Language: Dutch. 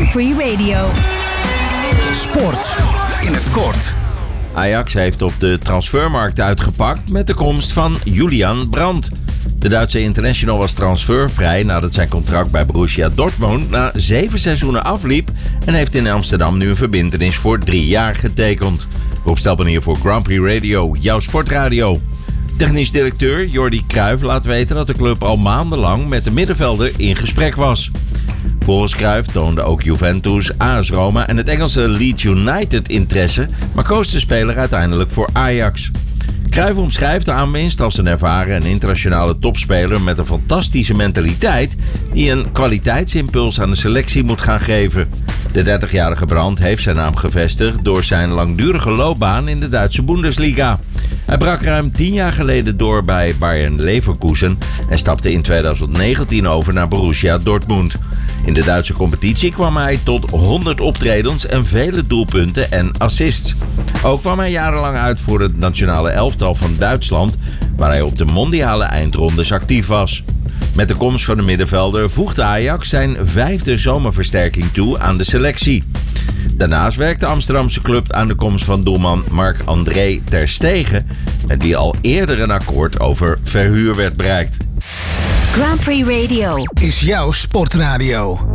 Grand Prix Radio. Sport in het kort. Ajax heeft op de transfermarkt uitgepakt met de komst van Julian Brandt. De Duitse international was transfervrij nadat zijn contract bij Borussia Dortmund na 7 seizoenen afliep en heeft in Amsterdam nu een verbintenis voor 3 jaar getekend. Rob Stelpenier voor Grand Prix Radio, jouw sportradio. Technisch directeur Jordi Cruijff laat weten dat de club al maandenlang met de middenvelder in gesprek was. Volgens Cruijff toonden ook Juventus, AS Roma en het Engelse Leeds United interesse, maar koos de speler uiteindelijk voor Ajax. Cruijff omschrijft de aanwinst als een ervaren en internationale topspeler met een fantastische mentaliteit die een kwaliteitsimpuls aan de selectie moet gaan geven. De 30-jarige Brandt heeft zijn naam gevestigd door zijn langdurige loopbaan in de Duitse Bundesliga. Hij brak ruim 10 jaar geleden door bij Bayern Leverkusen en stapte in 2019 over naar Borussia Dortmund. In de Duitse competitie kwam hij tot 100 optredens en vele doelpunten en assists. Ook kwam hij jarenlang uit voor het nationale elftal van Duitsland, waar hij op de mondiale eindrondes actief was. Met de komst van de middenvelder voegde Ajax zijn 5e zomerversterking toe aan de selectie. Daarnaast werkt de Amsterdamse club aan de komst van doelman Marc-André ter Stegen, met wie al eerder een akkoord over verhuur werd bereikt. Grand Prix Radio Is jouw sportradio.